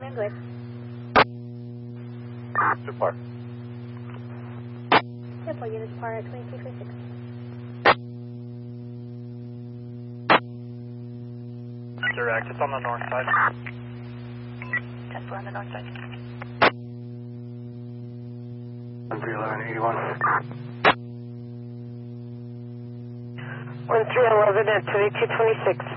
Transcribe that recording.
Good. Depart. Airport unit depart at 2226. Direct, it's on the north side. Just on the north side. 131181. 1311 at 2226.